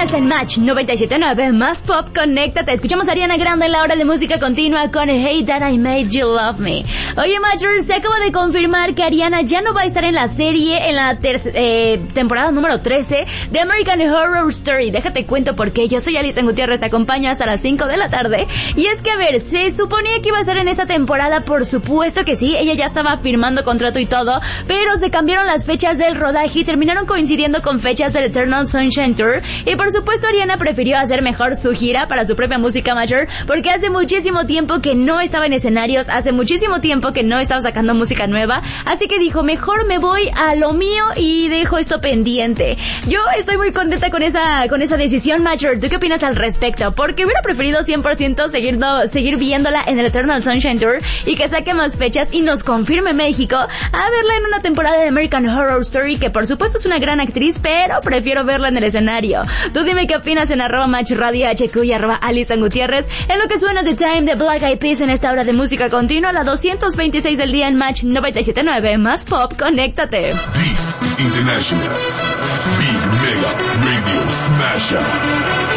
Gutiérrez en Match 97.9 más Pop, conéctate. Escuchamos a Ariana Grande en la hora de música continua con Hey That I Made You Love Me. Oye, Matchers, se acaba de confirmar que Ariana ya no va a estar en la serie, en la temporada número 13 de American Horror Story. Déjate cuento por qué. Yo soy Alison Gutiérrez, te acompaño hasta las 5 de la tarde. Y es que, a ver, se suponía que iba a estar en esa temporada, por supuesto que sí. Ella ya estaba firmando contrato y todo, pero se cambiaron las fechas del rodaje y terminaron coincidiendo con fechas del Eternal Sunshine Tour. Y por supuesto Ariana prefirió hacer mejor su gira para su propia música mayor, porque hace muchísimo tiempo que no estaba en escenarios, hace muchísimo tiempo que no estaba sacando música nueva, así que dijo, mejor me voy a lo mío y dejo esto pendiente. Yo estoy muy contenta con esa decisión, Major. ¿Tú qué opinas al respecto? Porque hubiera preferido 100% seguir viéndola en el Eternal Sunshine Tour y que saque más fechas y nos confirme México a verla en una temporada de American Horror Story, que por supuesto es una gran actriz, pero prefiero verla en el escenario. Tú dime qué opinas en @MatchRadioHQ y @Alison Gutiérrez en lo que suena The Time de Black Eyed Peas en esta hora de música continua, la 226 del día en Match 97.9 más Pop, conéctate. This is International Big Mega Radio Smasher.